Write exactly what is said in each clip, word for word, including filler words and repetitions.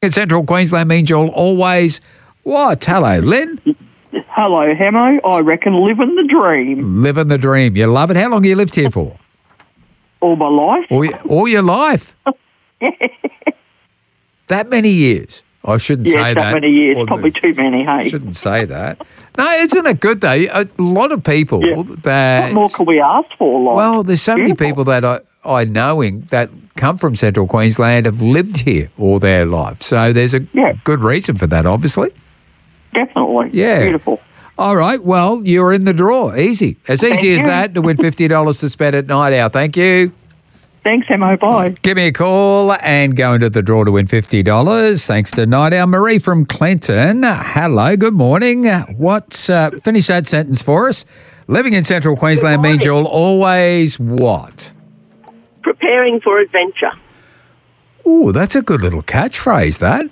in Central Queensland means you'll always what? Hello, Lynn. Hello, Hamo. I reckon living the dream. Living the dream. You love it. How long have you lived here for? All my life. All, your- all your life? That many years? I shouldn't Yes, say that, that. many years. Or Probably the- too many, hey? Shouldn't say that. No, isn't it good, though? A lot of people Yeah. that... What more can we ask for? Like, Well, there's so many beautiful. people that I, I know in, that come from Central Queensland have lived here all their life. So there's a Yeah. good reason for that, obviously. Definitely. Yeah. Beautiful. All right, well, you're in the draw. Easy. As easy Thank as you. that to win fifty dollars to spend at Night Owl. Thank you. Thanks, Hamo. Bye. Give me a call and go into the draw to win fifty dollars. Thanks to Night Owl. Marie from Clinton. Hello, good morning. What's, uh, finish that sentence for us. Living in Central Queensland means you'll always what? Preparing for adventure. Ooh, that's a good little catchphrase, that.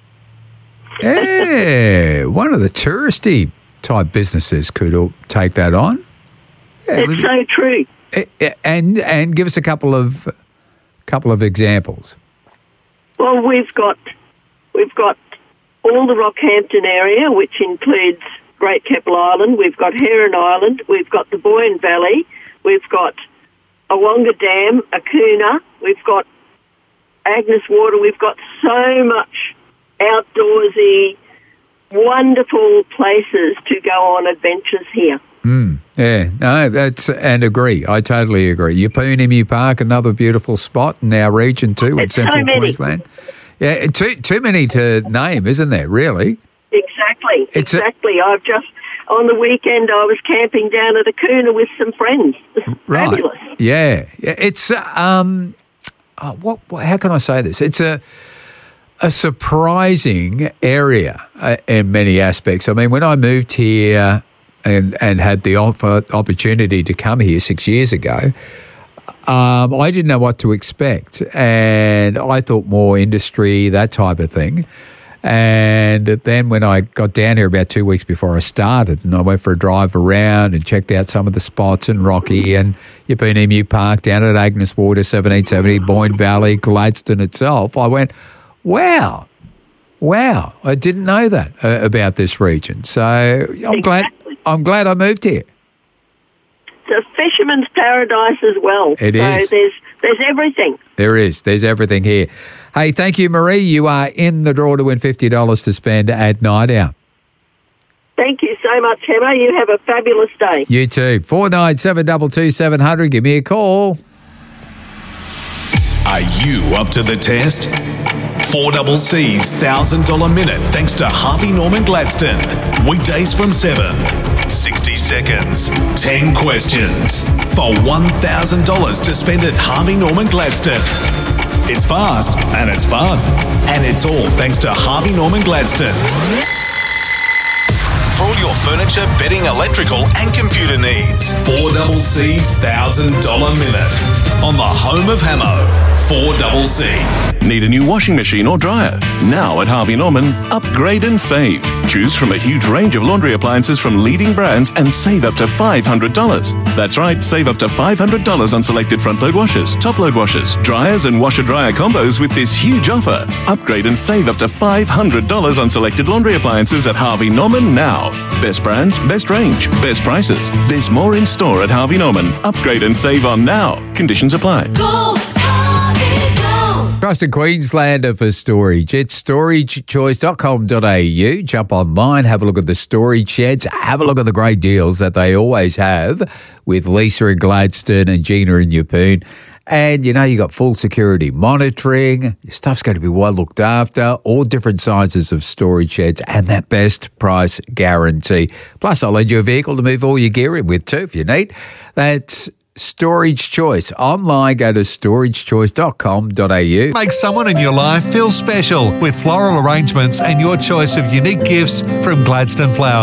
Yeah, one of the touristy type businesses could all take that on. Yeah, It's so true. Eh, eh, and and give us a couple of couple of examples. Well, we've got we've got all the Rockhampton area, which includes Great Keppel Island. We've got Heron Island. We've got the Boyne Valley. We've got Awonga Dam, Akuna. We've got Agnes Water. We've got so much outdoorsy, wonderful places to go on adventures here. Mm, yeah, no, that's and agree. I totally agree. Yeppoon Emu Park, another beautiful spot in our region too, in It's so Central many. Queensland. Yeah, too too many to name, isn't there? Really? Exactly, It's a- exactly. I've just, on the weekend, I was camping down at Akuna with some friends. It's Right. fabulous. Yeah. Yeah, yeah. It's uh, um, oh, what, what? How can I say this? It's a a surprising area uh, in many aspects. I mean, when I moved here and and had the offer, opportunity to come here six years ago, um, I didn't know what to expect, and I thought more industry, that type of thing. And then when I got down here about two weeks before I started, and I went for a drive around and checked out some of the spots in Rocky and Yeppoon Emu Park, down at Agnes Water, seventeen seventy, Boyne Valley, Gladstone itself, I went, wow, wow, I didn't know that uh, about this region. So I'm glad Exactly. I'm glad I moved here. It's a fisherman's paradise as well. It so is. there's there's everything. There is. There's everything here. Hey, thank you, Marie. You are in the draw to win fifty dollars to spend at Night Out. Thank you so much, Emma. You have a fabulous day. You too. four nine seven two two seven zero zero. Give me a call. Are you up to the test? four C C's one thousand dollars minute thanks to Harvey Norman Gladstone. Weekdays from seven. sixty seconds. ten questions. For one thousand dollars to spend at Harvey Norman Gladstone. It's fast and it's fun. And it's all thanks to Harvey Norman Gladstone. For all your furniture, bedding, electrical and computer needs. four C C's one thousand dollars minute. On the home of Hamo. four C C. Need a new washing machine or dryer? Now at Harvey Norman, upgrade and save. Choose from a huge range of laundry appliances from leading brands and save up to five hundred dollars. That's right, save up to five hundred dollars on selected front-load washers, top-load washers, dryers and washer-dryer combos with this huge offer. Upgrade and save up to five hundred dollars on selected laundry appliances at Harvey Norman now. Best brands, best range, best prices. There's more in store at Harvey Norman. Upgrade and save on now. Conditions apply. Go, Harvey, go. Trusted Queenslander for storage. It's storage choice dot com dot a u. Jump online, have a look at the storage sheds, have a look at the great deals that they always have with Lisa in Gladstone and Gina in Yeppoon. And, you know, you got full security monitoring. Your stuff's going to be well looked after. All different sizes of storage sheds and that best price guarantee. Plus, I'll lend you a vehicle to move all your gear in with too if you need. That's Storage Choice. Online, go to storage choice dot com dot a u. Make someone in your life feel special with floral arrangements and your choice of unique gifts from Gladstone Flowers.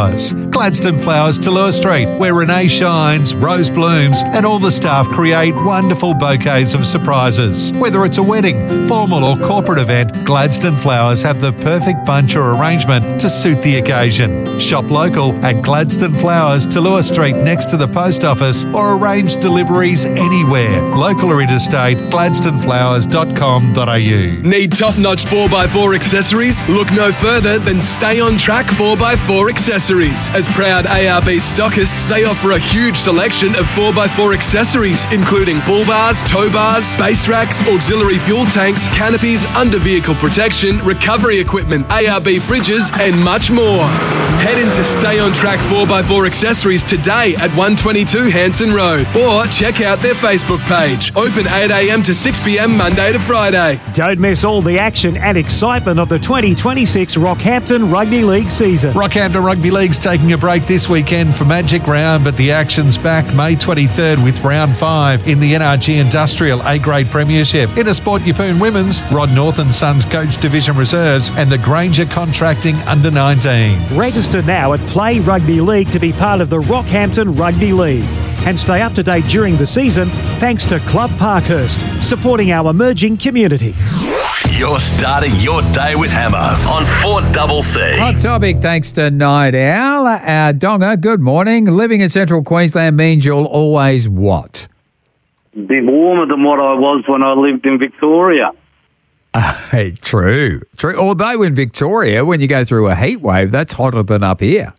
Gladstone Flowers, Tallua Street, where Renee shines, Rose blooms, and all the staff create wonderful bouquets of surprises. Whether it's a wedding, formal or corporate event, Gladstone Flowers have the perfect bunch or arrangement to suit the occasion. Shop local at Gladstone Flowers, Tallua Street, next to the post office, or arrange deliveries anywhere. Local or interstate, gladstone flowers dot com dot a u. Need top-notch four by four accessories? Look no further than Stay On Track four by four accessories. As proud A R B stockists, they offer a huge selection of four by four accessories, including bull bars, tow bars, base racks, auxiliary fuel tanks, canopies, under-vehicle protection, recovery equipment, A R B fridges, and much more. Head into Stay On Track four by four accessories today at one twenty-two Hanson Road, or check out their Facebook page. Open eight a m to six p m Monday to Friday. Don't miss all the action and excitement of the twenty twenty-six Rockhampton Rugby League season. Rockhampton Rugby League's taking a break this weekend for Magic Round, but the action's back May twenty-third with Round five in the N R G Industrial A-Grade Premiership. Intersport Yeppoon Women's, Rod North and Sons Coach Division Reserves, and the Granger Contracting Under nineteen. Register now at Play Rugby League to be part of the Rockhampton Rugby League. And stay up to date during the season thanks to Club Parkhurst, supporting our emerging community. You're starting your day with Hammer on four double C. Hot topic thanks to Night Owl. Uh, Donga, good morning. Living in central Queensland means you'll always what? Be warmer than what I was when I lived in Victoria. Uh, true, true. Although in Victoria, when you go through a heat wave, that's hotter than up here.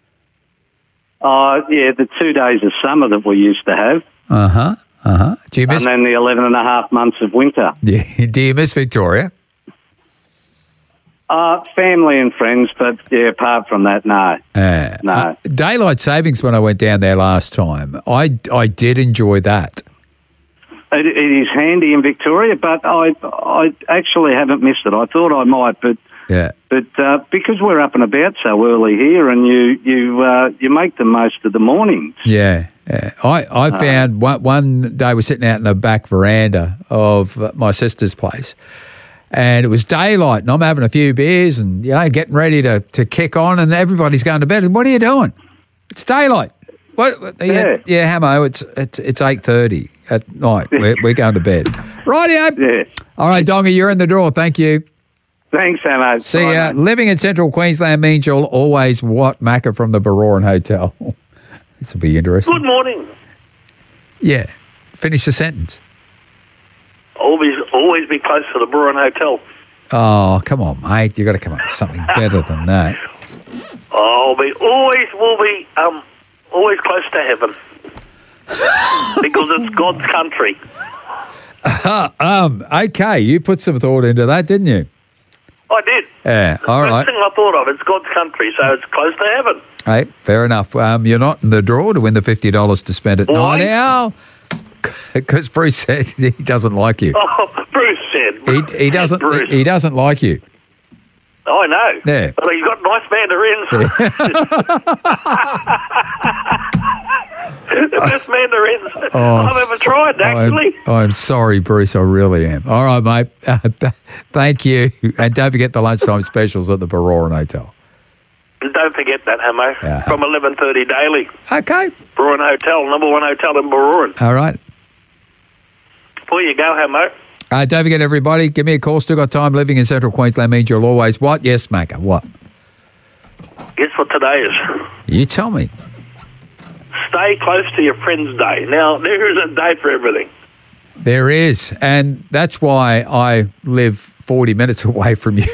Uh, yeah, the two days of summer that we used to have. Uh-huh, uh-huh. Do you miss... And then the eleven and a half months of winter. Yeah. Do you miss Victoria? Uh, family and friends, but yeah, apart from that, no. Uh, no. Uh, daylight savings when I went down there last time, I, I did enjoy that. It, it is handy in Victoria, but I I actually haven't missed it. I thought I might, but yeah, but uh, because we're up and about so early here, and you you uh, you make the most of the mornings. Yeah, yeah. I I found uh, one one day we're sitting out in the back veranda of my sister's place, and it was daylight, and I'm having a few beers, and you know, getting ready to to kick on, and everybody's going to bed. What are you doing? It's daylight. What? Yeah, yeah, yeah Hamo. It's it's it's eight thirty at night. We're we're going to bed. Rightio. Yeah. All right, Donga, you're in the draw. Thank you. Thanks, Hamo. See ya. Living in central Queensland means you'll always what Macca from the Baroran Hotel. This will be interesting. Good morning. Yeah. Finish the sentence. Always, always be close to the Baroran Hotel. Oh, come on, mate. You've got to come up with something better than that. I'll be always will be um always close to heaven because it's God's country. Uh, um. Okay, you put some thought into that, didn't you? I did. Yeah. All First right. thing I thought of, it's God's country, so it's close to heaven. Hey, fair enough. Um, you're not in the draw to win the fifty dollars to spend at Why? Night Owl because Bruce said he doesn't like you. Oh, Bruce said. He he doesn't Bruce. he doesn't like you. I know. Yeah. But he's got nice mandarins. The best mandarins Oh, I've ever tried, actually. I'm, I'm sorry, Bruce. I really am. All right, mate. Uh, th- thank you. And don't forget the lunchtime specials at the Baroran Hotel. And don't forget that, Hamo, Yeah. from eleven thirty daily. Okay. Baroran Hotel, number one hotel in Baroran. All right. Before you go, Hamo, Uh, don't forget, everybody, give me a call. Still got time. Living in central Queensland means you'll always what? Yes, Macca. What? guess what today is? You tell me. Stay close to your friend's day. Now, there is a day for everything. There is. And that's why I live forty minutes away from you.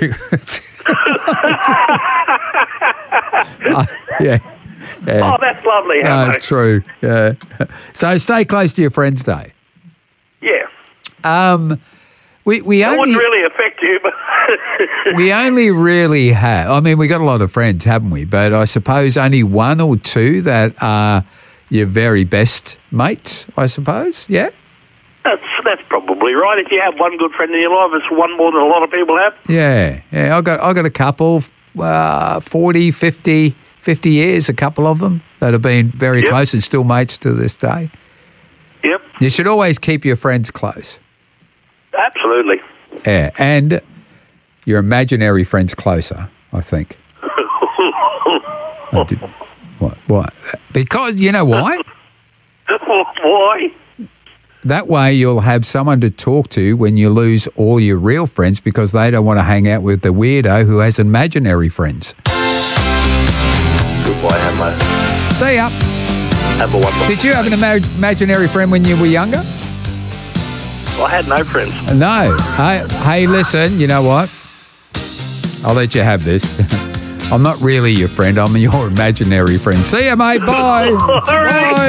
uh, yeah. Yeah. Oh, that's lovely, Hamo. Uh, true. Yeah. So stay close to your friend's day. Yeah. Um, we we That only wouldn't really affect you, but... we only really have. I mean, we got a lot of friends, haven't we? But I suppose only one or two that are your very best mates. I suppose. Yeah. That's that's probably right. If you have one good friend in your life, it's one more than a lot of people have. Yeah. Yeah. I got I got a couple, uh, forty, fifty, fifty years. A couple of them that have been very Yep. close and still mates to this day. Yep. You should always keep your friends close. Absolutely. Yeah, and your imaginary friends closer, I think. I do, What? Because, you know why? Why? That way you'll have someone to talk to when you lose all your real friends because they don't want to hang out with the weirdo who has imaginary friends. Goodbye, Hammer. See ya. Have a wonderful Did you have an ima- imaginary friend when you were younger? I had no friends. No. Hey, hey, listen, you know what? I'll let you have this. I'm not really your friend. I'm your imaginary friend. See ya, mate. Bye. All right. Bye.